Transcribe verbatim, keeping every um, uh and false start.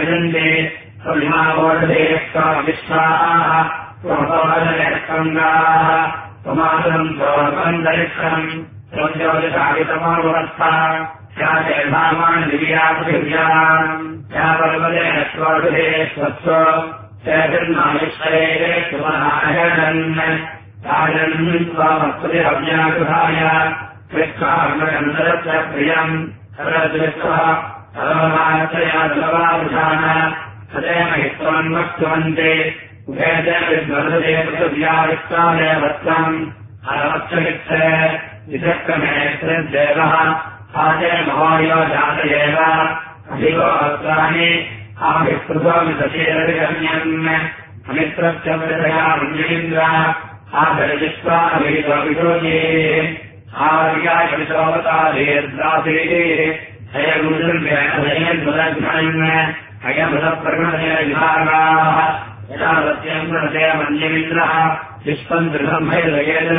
यजन्ते विश्वाः त्वमोदयस्कङ्गाः त्वमादम् त्वमन्तरिक्षम् त्वञ्जोतिषादितमोवस्था या चेधामान् दिव्या पृथिव्याम् या पर्वतेन स्वगृहे स्वस्व चेतिर्नाविश्वरे त्वमनायजन् राजन् त्वमस्पतिरव्यागृहाय कृष्णार्मचन्द्रस्य प्रियम् सरदृष्टः सर्वमात्रया सर्वारुषाण सदेव हित्वन्वक्ष्वन्ते उभयते पृथिव्या विश्वादेवत्वम् हरवक्षमित्रे विचक्रमे श्रीदेवः आचे महोयो जात एव अधिको अस्त्राणि आभिस्पृतोमितचेरविगम्यन् अमित्रस्य वृदया मञ्जीन्द्र आभिश्वाभिषोभिषोजीः आर्याय विशोवताधीर्दासीः हयगुरुर्व्ययन् हयमृतप्रगणय विभागाः यथा सत्यम् प्रदय मञ्जीन्द्रः विश्वम् दृढम् भैरयेन